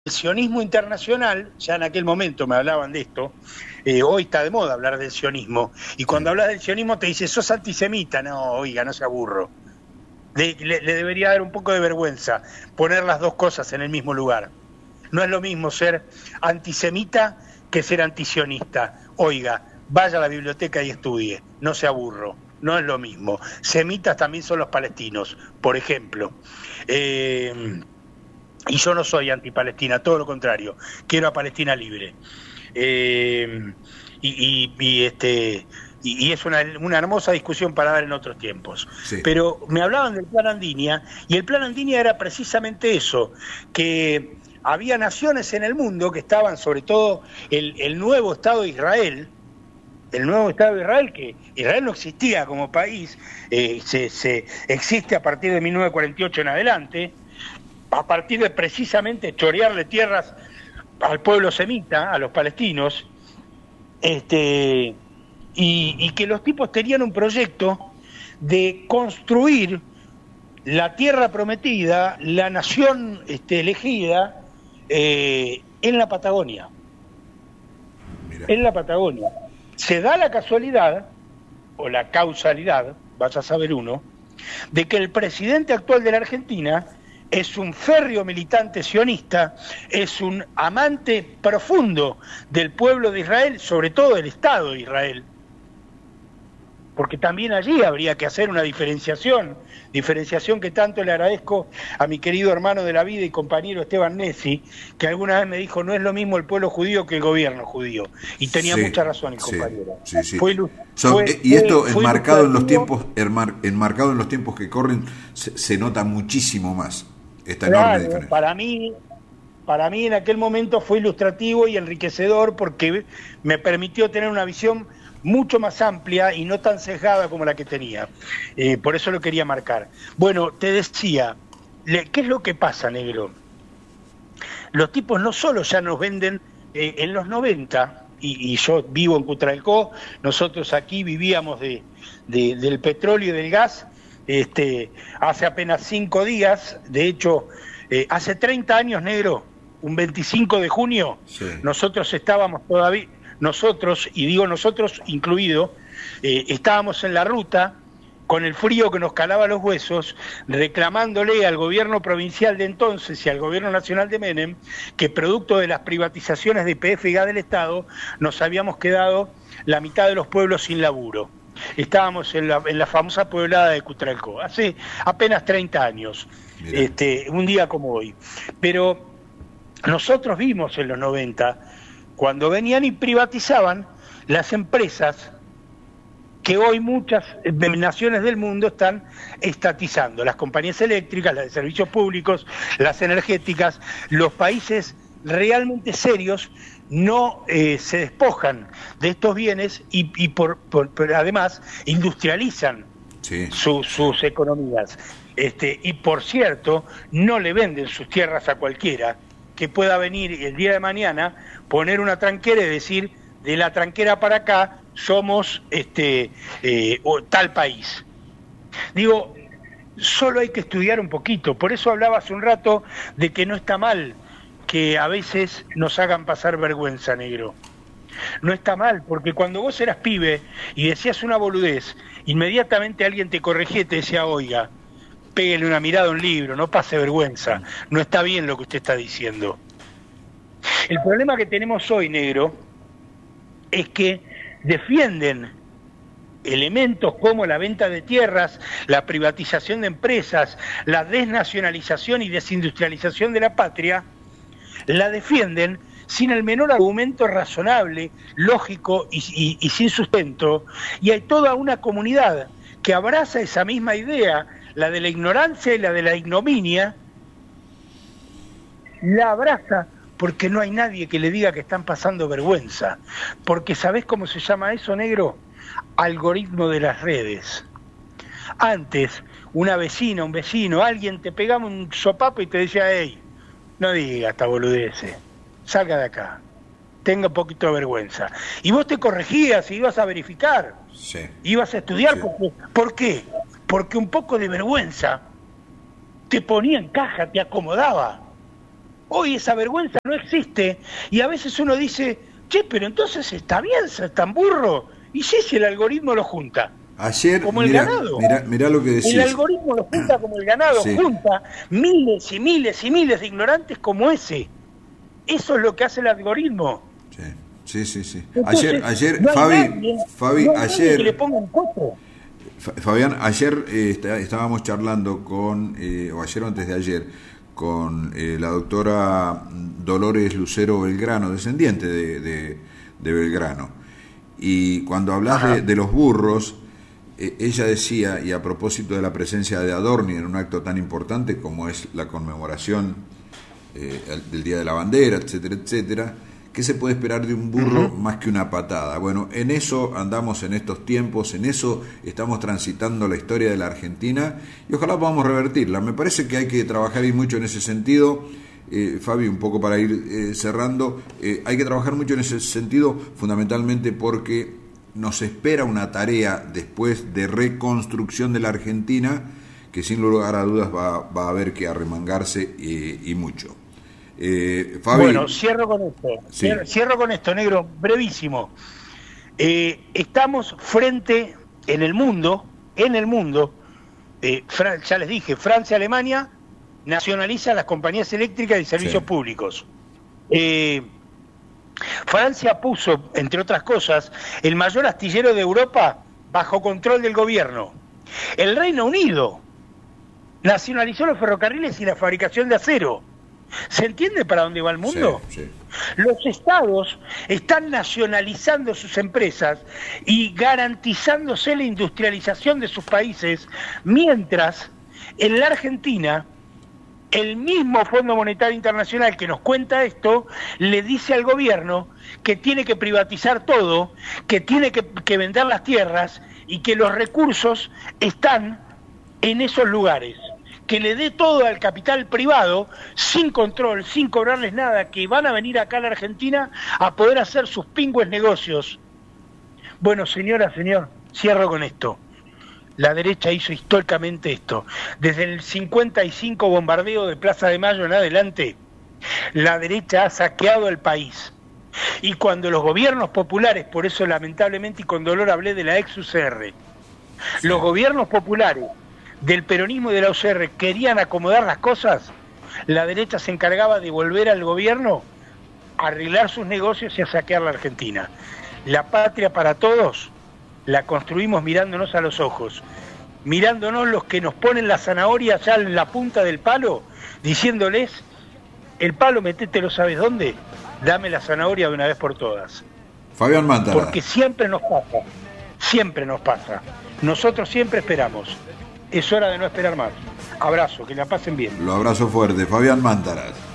El sionismo internacional, ya en aquel momento me hablaban de esto, hoy está de moda hablar del sionismo, y cuando hablas del sionismo te dice, sos antisemita. No, oiga, no se aburro. Le debería dar un poco de vergüenza poner las dos cosas en el mismo lugar. No es lo mismo ser antisemita que ser antisionista. Oiga, vaya a la biblioteca y estudie, no se aburro. No es lo mismo. Semitas también son los palestinos, por ejemplo. Y yo no soy antipalestina, todo lo contrario, quiero a Palestina libre. Y es una hermosa discusión para dar en otros tiempos. Sí. Pero me hablaban del Plan Andinia, y el Plan Andinia era precisamente eso, que había naciones en el mundo que estaban, sobre todo el nuevo Estado de Israel, que Israel no existía como país, existe a partir de 1948 en adelante, a partir de precisamente chorearle tierras al pueblo semita, a los palestinos, y que los tipos tenían un proyecto de construir la tierra prometida, la nación elegida, en la Patagonia. Mira. En la Patagonia. Se da la casualidad, o la causalidad, vaya a saber uno, de que el presidente actual de la Argentina es un férreo militante sionista, es un amante profundo del pueblo de Israel, sobre todo del Estado de Israel, porque también allí habría que hacer una diferenciación que tanto le agradezco a mi querido hermano de la vida y compañero Esteban Nessi, que alguna vez me dijo, no es lo mismo el pueblo judío que el gobierno judío, y tenía mucha razón el compañero. Sí. Y esto enmarcado en los tiempos, enmarcado en los tiempos que corren, se nota muchísimo más esta enorme diferencia. Para mí en aquel momento fue ilustrativo y enriquecedor, porque me permitió tener una visión mucho más amplia y no tan sesgada como la que tenía. Por eso lo quería marcar. Bueno, te decía, ¿qué es lo que pasa, negro? Los tipos no solo ya nos venden en los 90, y yo vivo en Cutralcó, nosotros aquí vivíamos del petróleo y del gas, hace apenas 5 días, de hecho, hace 30 años, negro, un 25 de junio, sí. Nosotros estábamos todavía, y digo nosotros incluido, estábamos en la ruta con el frío que nos calaba los huesos, reclamándole al gobierno provincial de entonces y al gobierno nacional de Menem que producto de las privatizaciones de YPF y gas del Estado nos habíamos quedado la mitad de los pueblos sin laburo. Estábamos en la famosa pueblada de Cutralcó, hace apenas 30 años, un día como hoy. Pero nosotros vimos en los 90, cuando venían y privatizaban las empresas que hoy muchas naciones del mundo están estatizando, las compañías eléctricas, las de servicios públicos, las energéticas. Los países realmente serios no se despojan de estos bienes y además industrializan sus economías. Y por cierto, no le venden sus tierras a cualquiera que pueda venir el día de mañana, poner una tranquera y decir, de la tranquera para acá somos tal país. Digo, solo hay que estudiar un poquito. Por eso hablaba hace un rato de que no está mal que a veces nos hagan pasar vergüenza, negro. No está mal, porque cuando vos eras pibe y decías una boludez, inmediatamente alguien te corregía y te decía, oiga, pégale una mirada a un libro, no pase vergüenza, no está bien lo que usted está diciendo. El problema que tenemos hoy, negro, es que defienden elementos como la venta de tierras, la privatización de empresas, la desnacionalización y desindustrialización de la patria, la defienden sin el menor argumento razonable, lógico y sin sustento, y hay toda una comunidad que abraza esa misma idea, la de la ignorancia y la de la ignominia, la abraza porque no hay nadie que le diga que están pasando vergüenza. Porque ¿sabés cómo se llama eso, negro? Algoritmo de las redes. Antes, una vecina, un vecino, alguien te pegaba un sopapo y te decía, hey, no diga esta boludez, salga de acá, tenga un poquito de vergüenza. Y vos te corregías y ibas a verificar, ibas a estudiar. ¿Por qué? Porque un poco de vergüenza te ponía en caja, te acomodaba. Hoy esa vergüenza no existe y a veces uno dice, che, pero entonces está bien ser tan burro. Y sí, si el algoritmo lo junta. Ayer, como el ganado. Mirá lo que decís. El algoritmo lo junta como el ganado, sí. Junta miles y miles y miles de ignorantes como ese. Eso es lo que hace el algoritmo. Sí. Entonces, ayer, no Fabi, ayer que le pongan coto. Fabián, ayer estábamos charlando con, o ayer o antes de ayer, con la doctora Dolores Lucero Belgrano, descendiente de Belgrano. Y cuando hablas de los burros, ella decía, y a propósito de la presencia de Adorni en un acto tan importante como es la conmemoración del Día de la Bandera, etcétera, etcétera, ¿qué se puede esperar de un burro más que una patada? Bueno, en eso andamos en estos tiempos, en eso estamos transitando la historia de la Argentina y ojalá podamos revertirla. Me parece que hay que trabajar y mucho en ese sentido. Fabi, un poco para ir cerrando, hay que trabajar mucho en ese sentido, fundamentalmente porque nos espera una tarea después de reconstrucción de la Argentina que sin lugar a dudas va a haber que arremangarse y mucho. Fabi, bueno, cierro con esto. Sí. Cierro con esto, negro, brevísimo. Estamos frente en el mundo, ya les dije, Francia, Alemania nacionaliza las compañías eléctricas y servicios públicos. Francia puso, entre otras cosas, el mayor astillero de Europa bajo control del gobierno. El Reino Unido nacionalizó los ferrocarriles y la fabricación de acero. ¿Se entiende para dónde va el mundo? Sí. Los estados están nacionalizando sus empresas y garantizándose la industrialización de sus países, mientras en la Argentina el mismo Fondo Monetario Internacional que nos cuenta esto le dice al gobierno que tiene que privatizar todo, que tiene que vender las tierras y que los recursos están en esos lugares. Que le dé todo al capital privado, sin control, sin cobrarles nada, que van a venir acá a la Argentina a poder hacer sus pingües negocios. Bueno, señora, señor, cierro con esto. La derecha hizo históricamente esto. Desde el 55 bombardeo de Plaza de Mayo en adelante, la derecha ha saqueado el país. Y cuando los gobiernos populares, por eso lamentablemente y con dolor hablé de la ex-UCR, los gobiernos populares del peronismo y de la UCR querían acomodar las cosas, la derecha se encargaba de volver al gobierno a arreglar sus negocios y a saquear la Argentina. La patria para todos la construimos mirándonos a los ojos, mirándonos los que nos ponen la zanahoria ya en la punta del palo, diciéndoles, el palo metételo, ¿sabes dónde? Dame la zanahoria de una vez por todas. Fabián Mántara. Porque siempre nos pasa. Nosotros siempre esperamos. Es hora de no esperar más. Abrazo, que la pasen bien. Lo abrazo fuerte. Fabián Mántara.